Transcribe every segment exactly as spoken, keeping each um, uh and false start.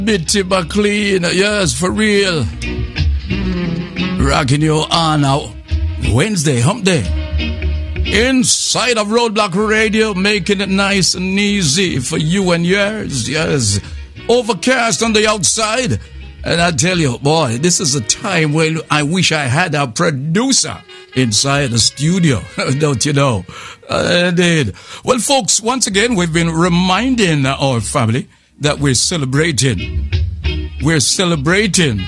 Bitty McLean, yes, for real. Rocking you on now. Wednesday, hump day. Inside of Roadblock Radio, making it nice and easy for you and yours. Yes. Overcast on the outside. And I tell you, boy, this is a time when I wish I had a producer inside the studio. Don't you know? Uh, indeed. Well, folks, once again, we've been reminding our family that we're celebrating. We're celebrating.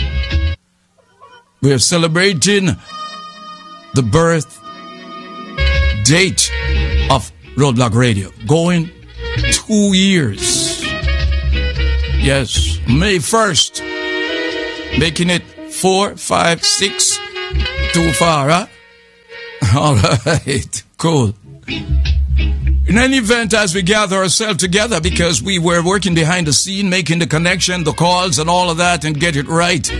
We're celebrating the birth date of Roadblock Radio. Going two years. Yes, May first. Making it four, five, six, too far, huh? All right, cool. In any event, as we gather ourselves together, because we were working behind the scene, making the connection, the calls, and all of that, and get it right.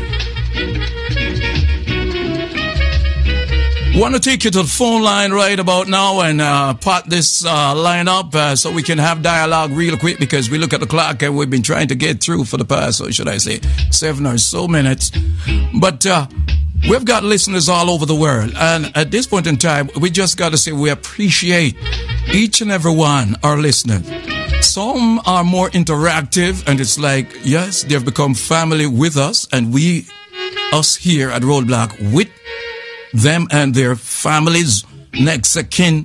Want to take you to the phone line right about now and uh, pot this uh, line up uh, so we can have dialogue real quick, because we look at the clock and we've been trying to get through for the past, or should I say, seven or so minutes. But uh, we've got listeners all over the world. And at this point in time, we just got to say we appreciate each and every one, our listeners. Some are more interactive, and it's like, yes, they've become family with us, and we, us here at Roadblock, with them and their families, next of kin.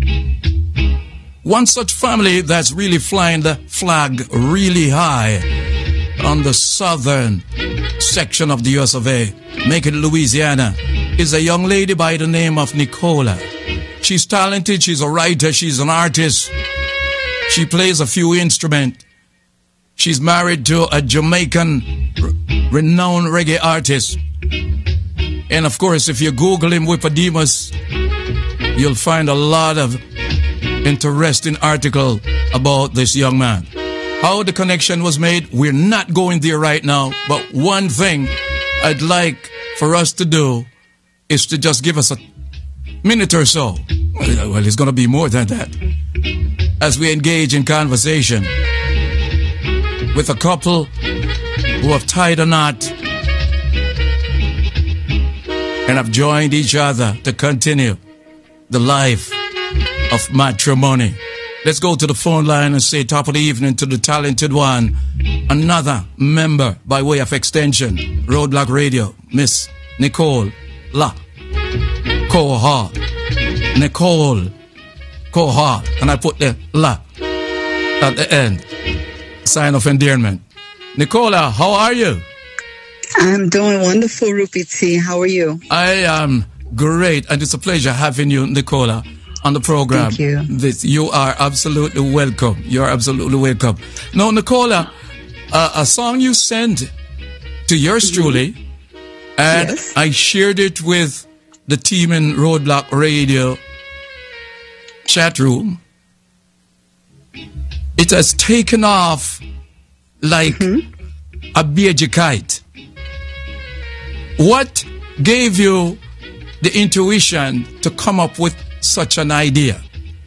One such family that's really flying the flag really high on the southern section of the U S of A, make it Louisiana, is a young lady by the name of Nicola. She's talented, she's a writer, she's an artist. She plays a few instruments. She's married to a Jamaican renowned reggae artist. And of course, if you Google him, Whippodemus, you'll find a lot of interesting article about this young man. How the connection was made, we're not going there right now. But one thing I'd like for us to do is to just give us a minute or so. Well, it's going to be more than that. As we engage in conversation with a couple who have tied a knot and have joined each other to continue the life of matrimony. Let's go to the phone line and say top of the evening to the talented one, another member by way of extension, Roadblock Radio, Miss Nicole La Coha. Nicole Coha. And I put the La at the end. Sign of endearment. Nicola, how are you? I'm doing wonderful, Rupi T. How are you? I am great, and it's a pleasure having you, Nicola, on the program. Thank you. This, you are absolutely welcome. You are absolutely welcome. Now, Nicola, uh, a song you sent to yours mm-hmm. truly, and yes. I shared it with the team in Roadblock Radio chat room. It has taken off like mm-hmm. a beige kite. What gave you the intuition to come up with such an idea?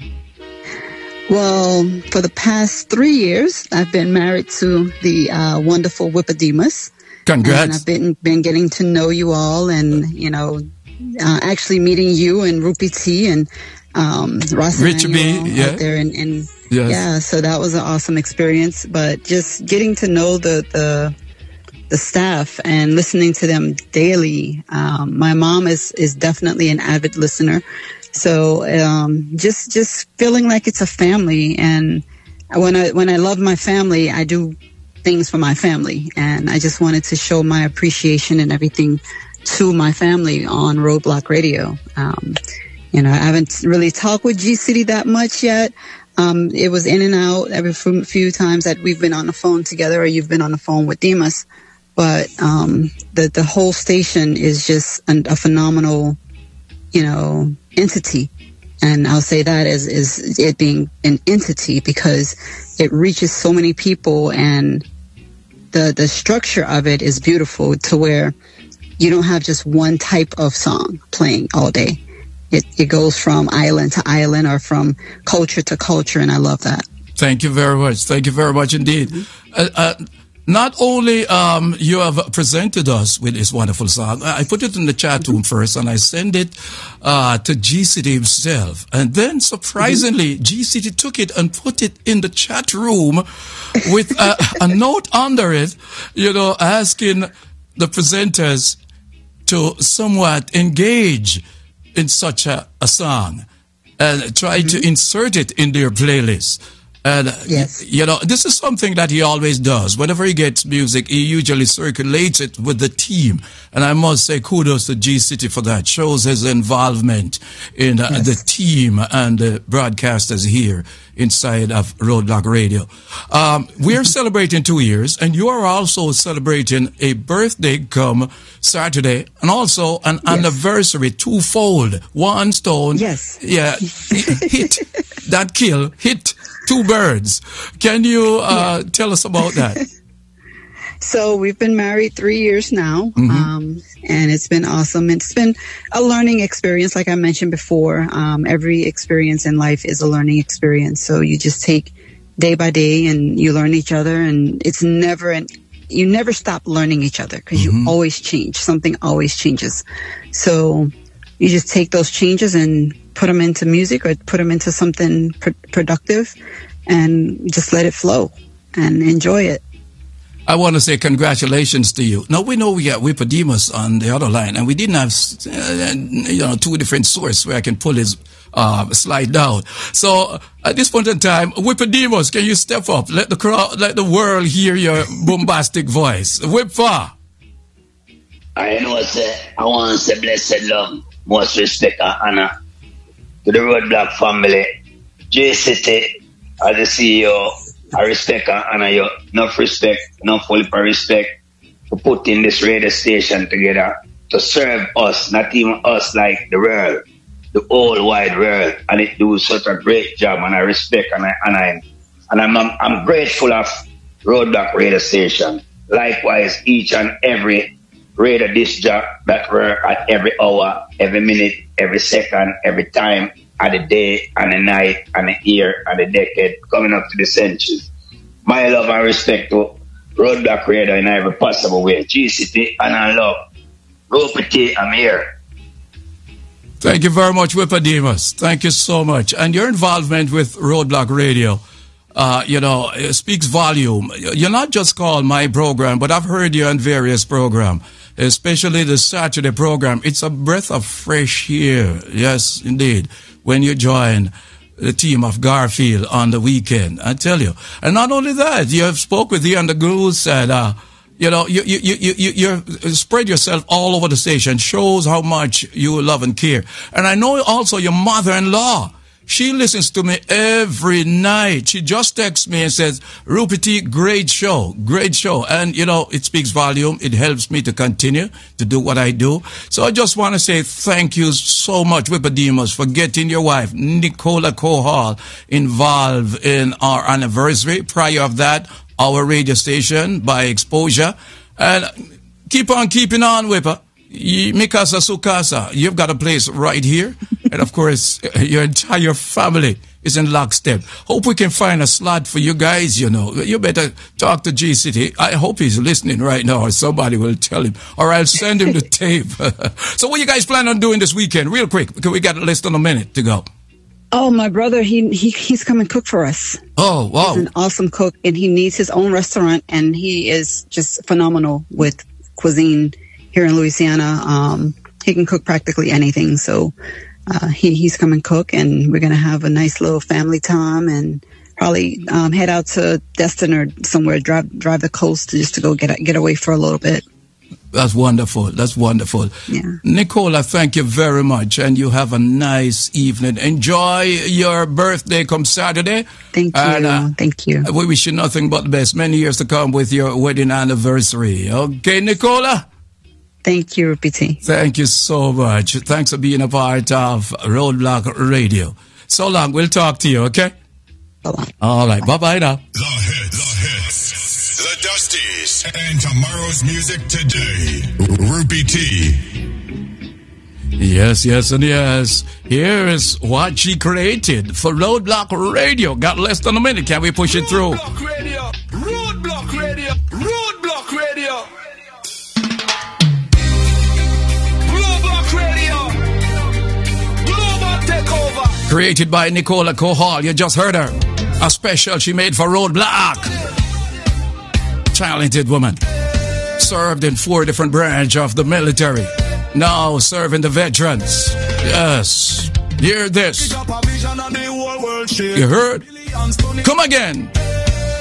Well, for the past three years, I've been married to the uh, wonderful Whippodemus. Congrats. And I've been, been getting to know you all and, you know, uh, actually meeting you and Rupi T and um, Ross Rich B, yeah. out there. And, and yes. yeah, so that was an awesome experience. But just getting to know the... the the staff and listening to them daily. Um, my mom is, is definitely an avid listener. So, um, just, just feeling like it's a family. And when I, when I love my family, I do things for my family. And I just wanted to show my appreciation and everything to my family on Roadblock Radio. Um, you know, I haven't really talked with G City that much yet. Um, it was in and out every few times that we've been on the phone together or you've been on the phone with Demas. But um, the the whole station is just an, a phenomenal, you know, entity, and I'll say that as is it being an entity because it reaches so many people, and the the structure of it is beautiful to where you don't have just one type of song playing all day. It it goes from island to island or from culture to culture, and I love that. Thank you very much. Thank you very much indeed. Mm-hmm. Uh, uh, not only um, you have presented us with this wonderful song, I put it in the chat room first, and I send it uh, to G City himself. And then, surprisingly, mm-hmm. G City took it and put it in the chat room with a, a note under it, you know, asking the presenters to somewhat engage in such a, a song and try mm-hmm. to insert it in their playlist. And, yes. you know, this is something that he always does. Whenever he gets music, he usually circulates it with the team. And I must say kudos to G City for that. Shows his involvement in uh, yes. the team and the broadcasters here inside of Roadblock Radio. Um, we're celebrating two years, and you are also celebrating a birthday come Saturday, and also an yes. anniversary, twofold. One stone. Yes. Yeah. hit that kill. Hit. Two birds. Can you uh, yeah. tell us about that? So we've been married three years now, mm-hmm. um, and it's been awesome. It's been a learning experience, like I mentioned before. Um, every experience in life is a learning experience. So you just take day by day, and you learn each other, and it's never an you never stop learning each other because mm-hmm. you always change. Something always changes. So you just take those changes and put them into music or put them into something pr- productive and just let it flow and enjoy it. I want to say congratulations to you. Now, we know we got Whippodemus on the other line, and we didn't have, uh, you know, two different sources where I can pull his uh, slide down. So at this point in time, Whippodemus, can you step up? Let the crowd, let the world hear your bombastic voice. Whippa. I know, say, I want to say blessed love, most respect and honor to the Roadblock family. J City, as the C E O, I respect and honor you. Enough respect, enough full respect to put in this radio station together to serve us, not even us, like the world, the whole wide world. And it do such a great job, and I respect and I honor him. And I'm, I'm, I'm grateful of Roadblock radio station. Likewise, each and every radio disc job that we're at every hour, every minute, every second, every time, of the day and the night and the year and the decade, coming up to the centuries. My love and respect to Roadblock Radio in every possible way. G City and I love. Ropity, I'm here. Thank you very much, Whippodemus. Thank you so much. And your involvement with Roadblock Radio, uh, you know, it speaks volume. You're not just called my program, but I've heard you on various programs, especially the Saturday program. It's a breath of fresh air. Yes, indeed. When you join the team of Garfield on the weekend, I tell you. And not only that, you have spoke with Ian the Goose, and uh, you know, you you you you you spread yourself all over the station. Shows how much you love and care. And I know also your mother-in-law. She listens to me every night. She just texts me and says, Rupity, great show, great show. And, you know, it speaks volume. It helps me to continue to do what I do. So I just want to say thank you so much, Whippodemus, for getting your wife, Nicola Cohall, involved in our anniversary. Prior of that, our radio station by exposure. And keep on keeping on, Whipper. Mikasa Sukasa, you've got a place right here. And of course, your entire family is in lockstep. Hope we can find a slot for you guys, you know. You better talk to G City. I hope he's listening right now, or somebody will tell him. Or I'll send him the tape. So what you guys plan on doing this weekend? Real quick, because we got less than a minute to go. Oh, my brother, he, he he's come and cook for us. Oh, wow. He's an awesome cook, and he needs his own restaurant, and he is just phenomenal with cuisine here in Louisiana. Um, he can cook practically anything, so uh, he, he's come and cook, and we're going to have a nice little family time and probably um, head out to Destin or somewhere, drive drive the coast just to go get get away for a little bit. That's wonderful. That's wonderful. Yeah. Nicola, thank you very much, and you have a nice evening. Enjoy your birthday come Saturday. Thank you. And, uh, thank you. We wish you nothing but the best. Many years to come with your wedding anniversary. Okay, Nicola? Thank you, Rupity. Thank you so much. Thanks for being a part of Roadblock Radio. So long. We'll talk to you, okay? So long. All right. Bye-bye now. The hits, the hits, the Dusties, and tomorrow's music today. Rupee T. Yes, yes, and yes. Here is what she created for Roadblock Radio. Got less than a minute. Can we push it through? Roadblock Radio. Roadblock Radio. Roadblock. Created by Nicola Kohal. You just heard her. A special she made for Roadblock. Talented woman. Served in four different branches of the military. Now serving the veterans. Yes. Hear this. You heard? Come again.